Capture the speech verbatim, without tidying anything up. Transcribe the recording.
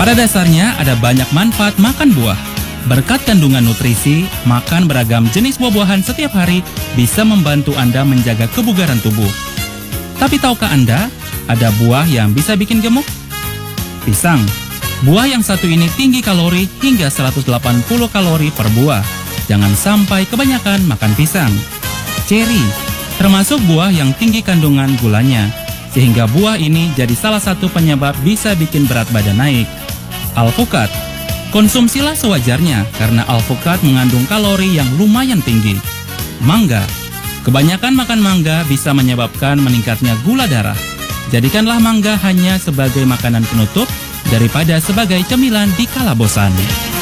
Pada dasarnya ada banyak manfaat makan buah. Berkat kandungan nutrisi, makan beragam jenis buah-buahan setiap hari bisa membantu Anda menjaga kebugaran tubuh. Tapi tahukah Anda, ada buah yang bisa bikin gemuk? Pisang. Buah yang satu ini tinggi kalori hingga seratus delapan puluh kalori per buah. Jangan sampai kebanyakan makan pisang. Ceri. Termasuk buah yang tinggi kandungan gulanya, sehingga buah ini jadi salah satu penyebab bisa bikin berat badan naik. Alpukat. Konsumsilah sewajarnya karena alpukat mengandung kalori yang lumayan tinggi. Mangga. Kebanyakan makan mangga bisa menyebabkan meningkatnya gula darah. Jadikanlah mangga hanya sebagai makanan penutup daripada sebagai cemilan di kala bosan.